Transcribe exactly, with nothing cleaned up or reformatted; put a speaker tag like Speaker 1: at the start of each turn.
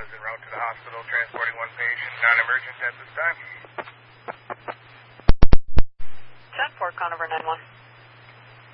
Speaker 1: is en route to the hospital, transporting one patient, non-emergent at this time.
Speaker 2: ten four, Conover nine one.